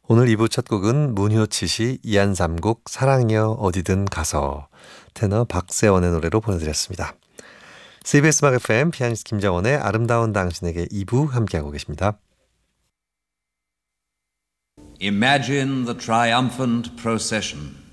오늘 2부 첫 곡은 문효치 이한삼곡 사랑이여 어디든 가서 테너 박세원의 노래로 보내드렸습니다. CBS 음악 FM 피아니스트 김정원의 아름다운 당신에게 2부 함께하고 계십니다. Imagine the triumphant procession